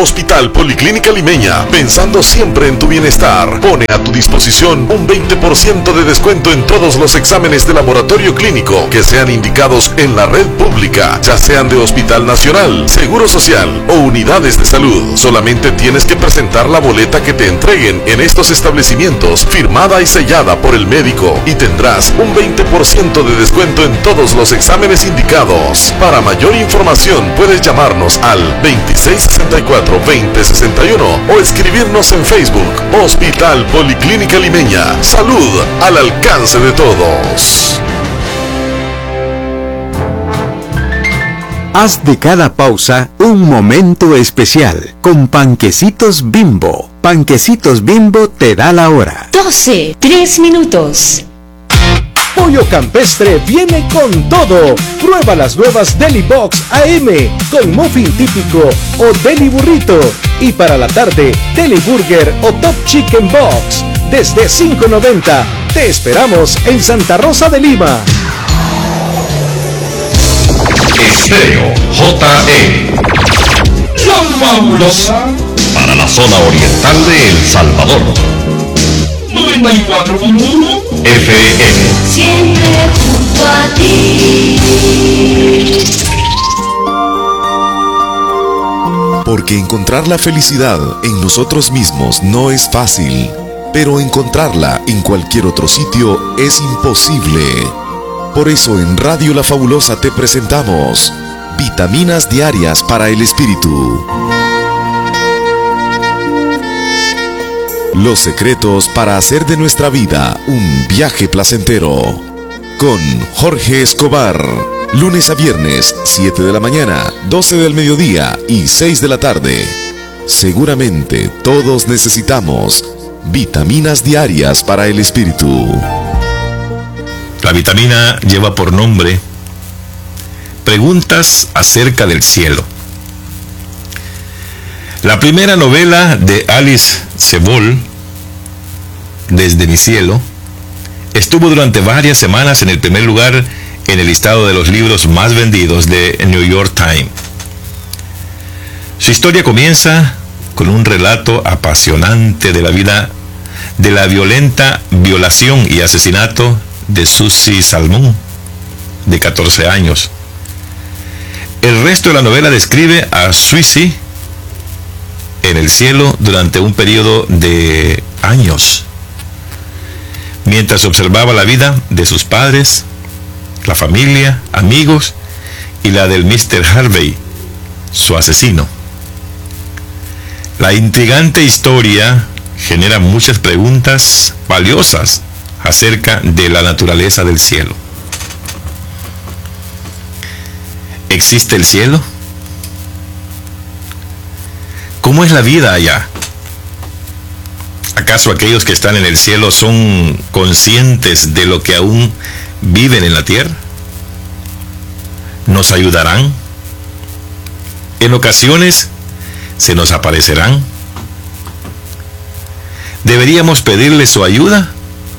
Hospital Policlínica Limeña, pensando siempre en tu bienestar, pone a tu disposición un 20% de descuento en todos los exámenes de laboratorio clínico que sean indicados en la red pública, ya sean de Hospital Nacional, Seguro Social o unidades de salud. Solamente tienes que presentar la boleta que te entreguen en estos establecimientos, firmada y sellada por el médico, y tendrás un 20% de descuento en todos los exámenes indicados. Para mayor información puedes llamarnos al 2664-2061 o escribirnos en Facebook. Hospital Policlínica Limeña. Salud al alcance de todos. Haz de cada pausa un momento especial con Panquecitos Bimbo. Panquecitos Bimbo te da la hora. 12:03. Pollo Campestre viene con todo. Prueba las nuevas Deli Box AM con muffin típico o Deli Burrito. Y para la tarde, Deli Burger o Top Chicken Box desde $5.90. Te esperamos en Santa Rosa de Lima. Estéreo JE, la fabulosa, para la zona oriental de El Salvador. 94.1 FM. Siempre junto a ti. Porque encontrar la felicidad en nosotros mismos no es fácil, pero encontrarla en cualquier otro sitio es imposible. Por eso en Radio La Fabulosa te presentamos Vitaminas Diarias para el Espíritu. Los secretos para hacer de nuestra vida un viaje placentero. Con Jorge Escobar. Lunes a viernes, 7 de la mañana, 12 del mediodía y 6 de la tarde. Seguramente todos necesitamos vitaminas diarias para el espíritu. La vitamina lleva por nombre Preguntas acerca del cielo. La primera novela de Alice Sebold, Desde mi cielo, estuvo durante varias semanas en el primer lugar en el listado de los libros más vendidos de New York Times. Su historia comienza con un relato apasionante de la vida, de la violenta violación y asesinato de Susie Salmon, de 14 años. El resto de la novela describe a Susie en el cielo durante un periodo de años, mientras observaba la vida de sus padres, la familia, amigos y la del Mr. Harvey, su asesino. La intrigante historia genera muchas preguntas valiosas acerca de la naturaleza del cielo. ¿Existe el cielo? ¿Cómo es la vida allá? ¿Acaso aquellos que están en el cielo son conscientes de lo que aún viven en la tierra? ¿Nos ayudarán? En ocasiones se nos aparecerán. ¿Deberíamos pedirles su ayuda?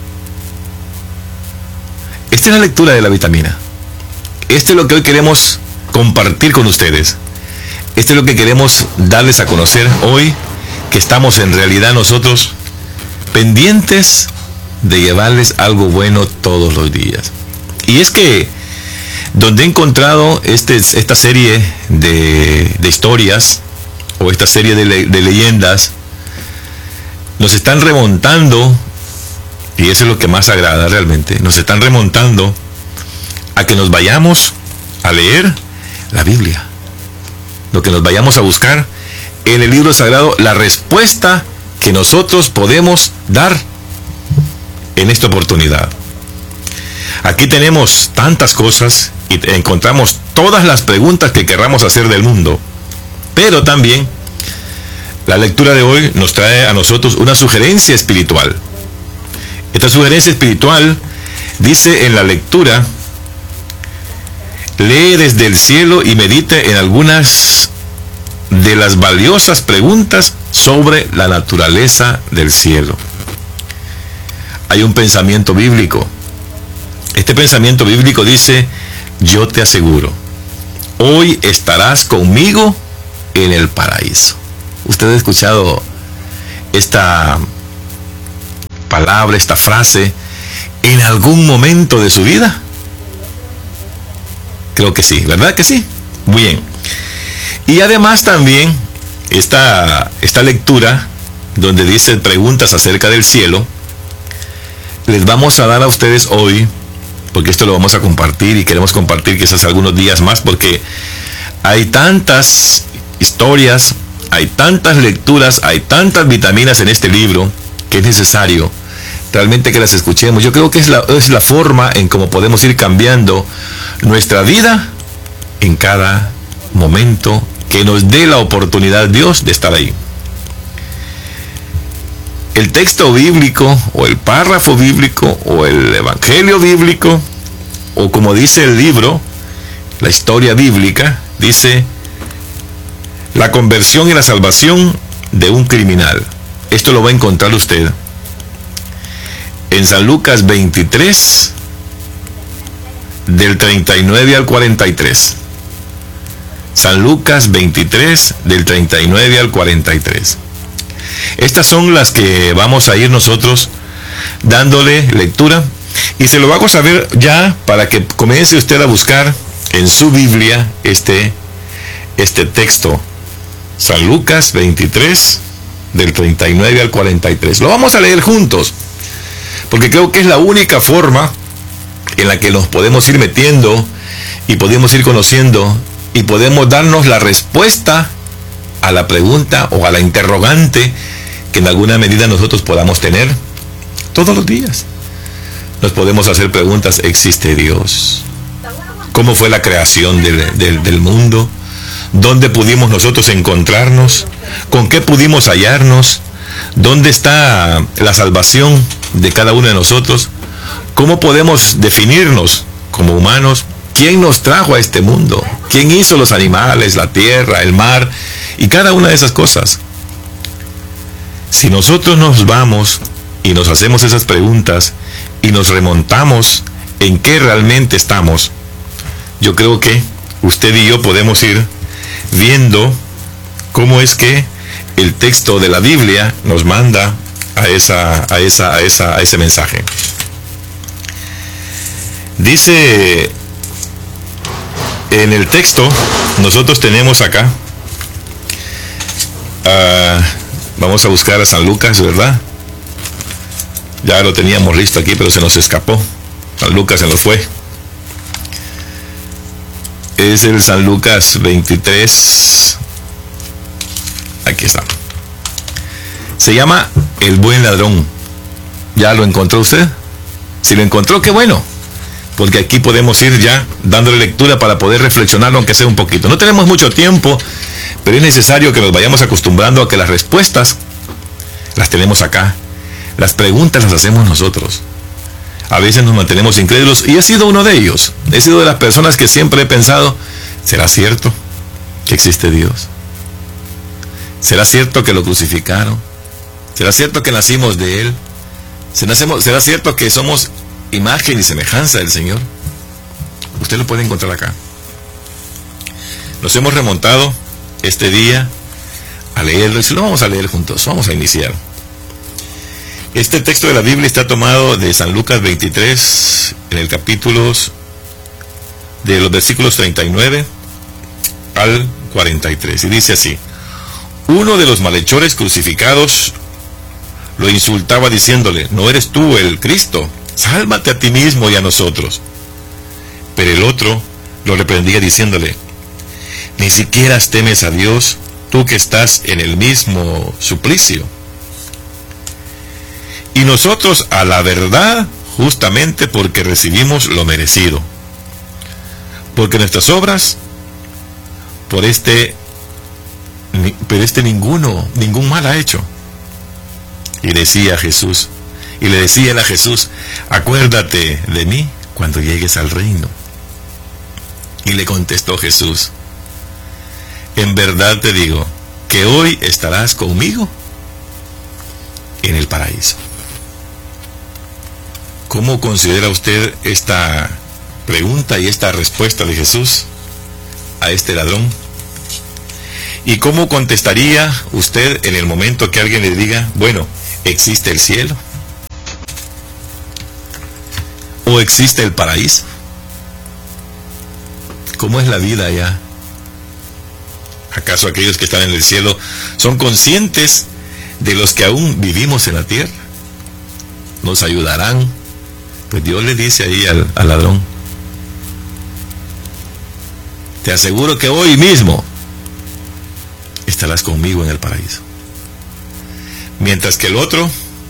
Esta es la lectura de la vitamina. Esto es lo que hoy queremos compartir con ustedes. Esto es lo que queremos darles a conocer hoy, que estamos en realidad nosotros pendientes de llevarles algo bueno todos los días. Y es que donde he encontrado esta serie de historias, o esta serie de leyendas, nos están remontando, y eso es lo que más agrada realmente, nos están remontando a que nos vayamos a leer la Biblia, lo que nos vayamos a buscar en el libro sagrado, la respuesta que nosotros podemos dar en esta oportunidad. Aquí tenemos tantas cosas y encontramos todas las preguntas que querramos hacer del mundo, pero también la lectura de hoy nos trae a nosotros una sugerencia espiritual. Esta sugerencia espiritual dice en la lectura: lee desde el cielo y medite en algunas de las valiosas preguntas sobre la naturaleza del cielo. Hay un pensamiento bíblico. Este pensamiento bíblico dice: yo te aseguro, hoy estarás conmigo en el paraíso. ¿Usted ha escuchado esta palabra, esta frase, en algún momento de su vida? Creo que sí, ¿verdad que sí? Bien. Y además también esta lectura donde dice preguntas acerca del cielo, les vamos a dar a ustedes hoy, porque esto lo vamos a compartir y queremos compartir quizás algunos días más, porque hay tantas historias, hay tantas lecturas, hay tantas vitaminas en este libro que es necesario realmente que las escuchemos. Yo creo que es la forma en cómo podemos ir cambiando nuestra vida en cada momento que nos dé la oportunidad Dios de estar ahí. El texto bíblico o el párrafo bíblico o el evangelio bíblico o como dice el libro, la historia bíblica, dice la conversión y la salvación de un criminal. Esto lo va a encontrar usted en San Lucas 23 del 39 al 43. San Lucas 23 del 39 al 43. Estas son las que vamos a ir nosotros dándole lectura y se lo vamos a saber ya para que comience usted a buscar en su Biblia este texto. San Lucas 23 del 39 al 43. Lo vamos a leer juntos porque creo que es la única forma en la que nos podemos ir metiendo y podemos ir conociendo y podemos darnos la respuesta a la pregunta o a la interrogante que en alguna medida nosotros podamos tener todos los días. Nos podemos hacer preguntas: ¿existe Dios? ¿Cómo fue la creación del mundo? ¿Dónde pudimos nosotros encontrarnos? ¿Con qué pudimos hallarnos? ¿Dónde está la salvación de cada uno de nosotros? ¿Cómo podemos definirnos como humanos? ¿Quién nos trajo a este mundo? ¿Quién hizo los animales, la tierra, el mar y cada una de esas cosas? Si nosotros nos vamos y nos hacemos esas preguntas y nos remontamos en qué realmente estamos, yo creo que usted y yo podemos ir viendo cómo es que el texto de la Biblia nos manda a ese mensaje. Dice en el texto, nosotros tenemos acá, vamos a buscar a San Lucas, ¿verdad? Ya lo teníamos listo aquí, pero se nos escapó. San Lucas se nos fue. Es el San Lucas 23. Aquí está. Se llama El Buen Ladrón. ¿Ya lo encontró usted? Si lo encontró, qué bueno. Porque aquí podemos ir ya dándole lectura para poder reflexionarlo, aunque sea un poquito. No tenemos mucho tiempo, pero es necesario que nos vayamos acostumbrando a que las respuestas las tenemos acá. Las preguntas las hacemos nosotros. A veces nos mantenemos incrédulos y he sido uno de ellos. He sido de las personas que siempre he pensado: ¿será cierto que existe Dios? ¿Será cierto que lo crucificaron? ¿Será cierto que nacimos de Él? ¿Será cierto que somos imagen y semejanza del Señor? Usted lo puede encontrar acá. Nos hemos remontado este día a leerlo y si lo vamos a leer juntos, vamos a iniciar. Este texto de la Biblia está tomado de San Lucas 23, en el capítulo de los versículos 39 al 43, y dice así: uno de los malhechores crucificados lo insultaba diciéndole: ¿no eres tú el Cristo? Sálvate a ti mismo y a nosotros. Pero el otro lo reprendía diciéndole: ¿ni siquiera temes a Dios, tú que estás en el mismo suplicio? Y nosotros a la verdad, justamente porque recibimos lo merecido. Porque nuestras obras, pero ningún mal ha hecho. Y le decía él a Jesús: acuérdate de mí cuando llegues al reino. Y le contestó Jesús: en verdad te digo que hoy estarás conmigo en el paraíso. ¿Cómo considera usted esta pregunta y esta respuesta de Jesús a este ladrón? ¿Y cómo contestaría usted en el momento que alguien le diga, bueno, ¿existe el cielo? ¿O existe el paraíso? ¿Cómo es la vida allá? ¿Acaso aquellos que están en el cielo son conscientes de los que aún vivimos en la tierra? ¿Nos ayudarán? Pues Dios le dice ahí al ladrón, te aseguro que hoy mismo estarás conmigo en el paraíso. Mientras que el otro,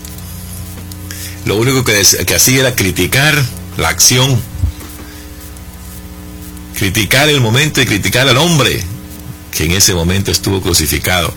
lo único que hacía era criticar la acción, criticar el momento y criticar al hombre que en ese momento estuvo crucificado.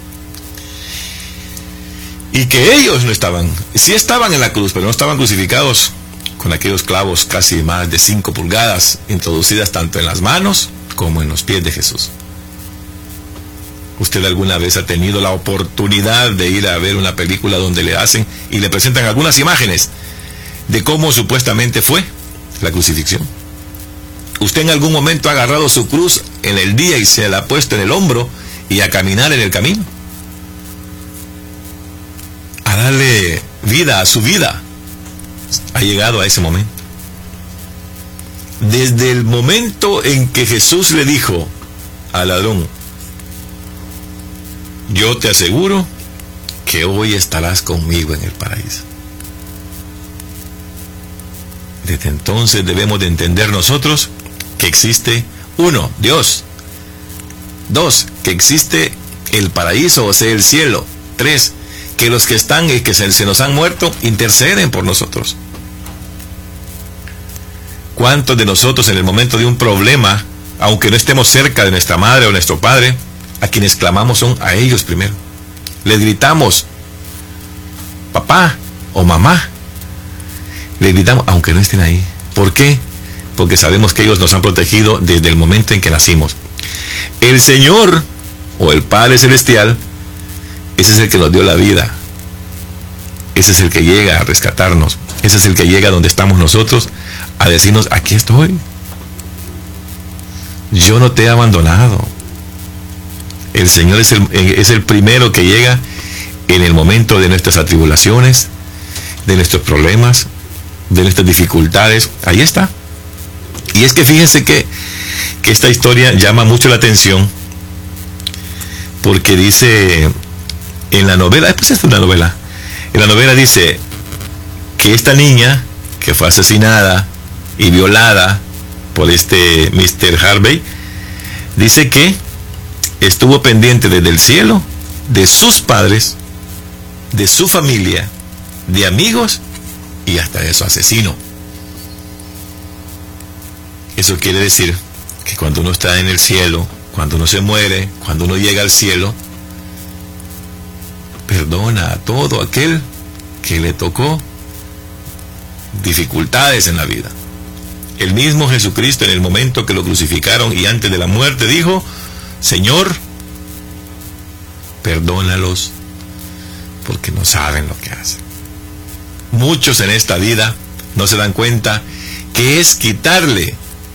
Y que ellos no estaban, sí estaban en la cruz, pero no estaban crucificados con aquellos clavos casi más de 5 pulgadas introducidas tanto en las manos como en los pies de Jesús. ¿Usted alguna vez ha tenido la oportunidad de ir a ver una película donde le hacen y le presentan algunas imágenes de cómo supuestamente fue la crucifixión? ¿Usted en algún momento ha agarrado su cruz en el día y se la ha puesto en el hombro y a caminar en el camino? A darle vida a su vida. Ha llegado a ese momento. Desde el momento en que Jesús le dijo al ladrón, yo te aseguro que hoy estarás conmigo en el paraíso. Desde entonces debemos de entender nosotros que existe, 1, Dios. 2, que existe el paraíso, o sea, el cielo. 3, que los que están y que se nos han muerto interceden por nosotros. ¿Cuántos de nosotros en el momento de un problema, aunque no estemos cerca de nuestra madre o nuestro padre, a quienes clamamos son a ellos primero? Les gritamos, papá o mamá. Les gritamos, aunque no estén ahí. ¿Por qué? Porque sabemos que ellos nos han protegido desde el momento en que nacimos. El Señor, o el Padre Celestial, ese es el que nos dio la vida. Ese es el que llega a rescatarnos. Ese es el que llega donde estamos nosotros a decirnos, aquí estoy. Yo no te he abandonado. El Señor es el primero que llega en el momento de nuestras atribulaciones, de nuestros problemas, de nuestras dificultades. Ahí está. Y es que fíjense que esta historia llama mucho la atención, porque dice en la novela, pues es una novela, en la novela dice que esta niña que fue asesinada y violada por este Mr. Harvey, dice que estuvo pendiente desde el cielo de sus padres, de su familia, de amigos y hasta de su asesino. Eso quiere decir que cuando uno está en el cielo, cuando uno se muere, cuando uno llega al cielo, perdona a todo aquel que le tocó dificultades en la vida. El mismo Jesucristo, en el momento que lo crucificaron y antes de la muerte, dijo, Señor, perdónalos porque no saben lo que hacen. Muchos en esta vida no se dan cuenta que es quitarle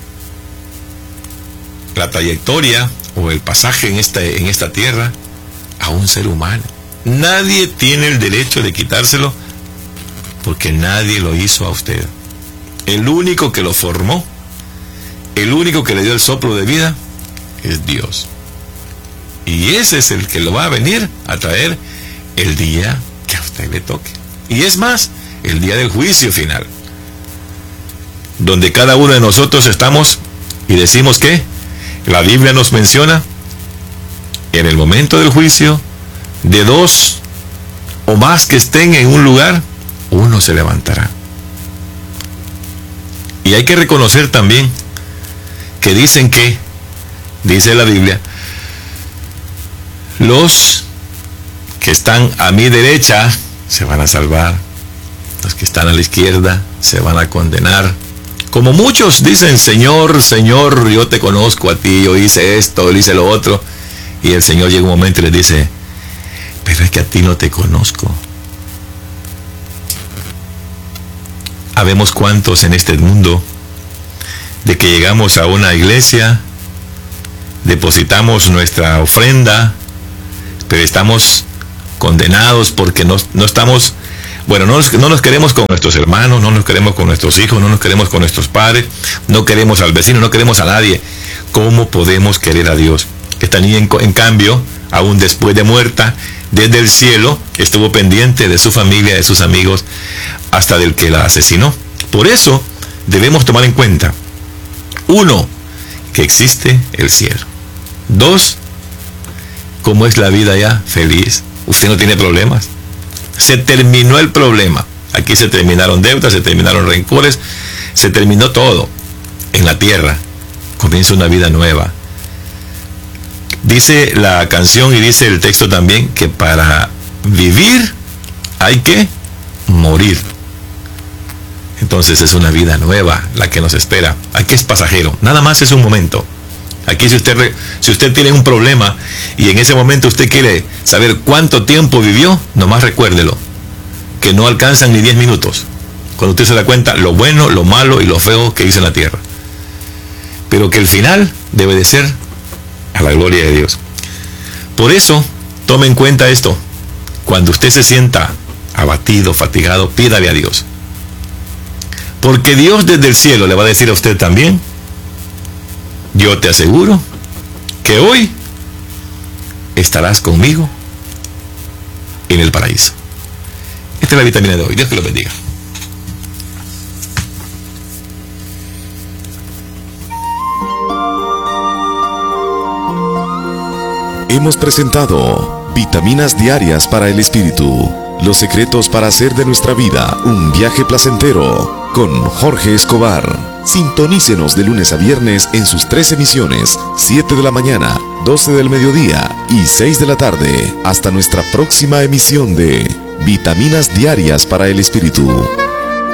la trayectoria o el pasaje en esta tierra a un ser humano. Nadie tiene el derecho de quitárselo porque nadie lo hizo a usted. El único que lo formó, el único que le dio el soplo de vida es Dios. Y ese es el que lo va a venir a traer el día que a usted le toque. Y es más, el día del juicio final, donde cada uno de nosotros estamos y decimos que la Biblia nos menciona, en el momento del juicio, de 2 o más que estén en un lugar, uno se levantará. Y hay que reconocer también que dicen que, dice la Biblia, los que están a mi derecha se van a salvar, los que están a la izquierda se van a condenar. Como muchos dicen, Señor, Señor, yo te conozco a ti, yo hice esto, yo hice lo otro. Y el Señor llega un momento y les dice, pero es que a ti no te conozco. Habemos cuantos en este mundo de que llegamos a una iglesia, depositamos nuestra ofrenda pero estamos condenados porque no estamos, bueno, no nos queremos con nuestros hermanos, no nos queremos con nuestros hijos, no nos queremos con nuestros padres, no queremos al vecino, no queremos a nadie. ¿Cómo podemos querer a Dios? Esta niña, en cambio, aún después de muerta, desde el cielo, estuvo pendiente de su familia, de sus amigos, hasta del que la asesinó. Por eso, debemos tomar en cuenta, 1, que existe el cielo. 2, ¿cómo es la vida ya? Feliz. Usted no tiene problemas. Se terminó el problema. Aquí se terminaron deudas, se terminaron rencores, se terminó todo. En la tierra comienza una vida nueva. Dice la canción y dice el texto también que para vivir hay que morir. Entonces es una vida nueva la que nos espera. Aquí es pasajero, nada más es un momento. Aquí si usted tiene un problema y en ese momento usted quiere saber cuánto tiempo vivió, nomás recuérdelo, que no alcanzan ni 10 minutos. Cuando usted se da cuenta lo bueno, lo malo y lo feo que hizo en la tierra. Pero que el final debe de ser a la gloria de Dios. Por eso, tome en cuenta esto. Cuando usted se sienta abatido, fatigado, pídale a Dios. Porque Dios desde el cielo le va a decir a usted también: yo te aseguro que hoy estarás conmigo en el paraíso. Esta es la vitamina de hoy. Dios que lo bendiga. Hemos presentado Vitaminas Diarias para el Espíritu. Los secretos para hacer de nuestra vida un viaje placentero, con Jorge Escobar. Sintonícenos de lunes a viernes en sus 3 emisiones: 7 de la mañana, 12 del mediodía y 6 de la tarde. Hasta nuestra próxima emisión de Vitaminas Diarias para el Espíritu.